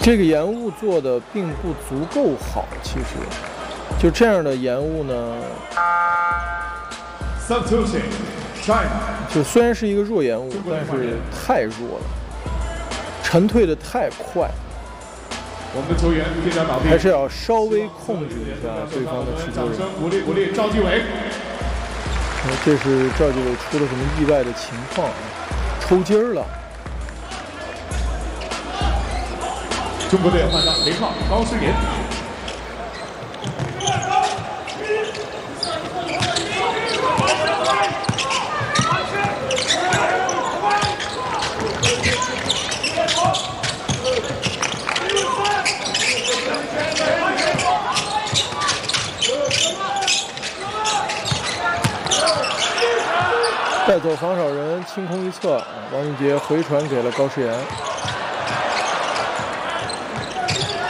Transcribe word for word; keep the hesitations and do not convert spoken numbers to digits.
这个延误做的并不足够好，其实就这样的延误呢，就虽然是一个弱延误，但是太弱了，沉退的太快。 我们的球员现在倒地， 还是要稍微控制一下对方的持球人。 掌声鼓励鼓励赵继伟。 这是赵继伟出了什么意外的情况啊？抽筋儿了。 中国队换上零号高诗岩。 带走防守人，清空一侧，王俊杰回传给了高诗岩。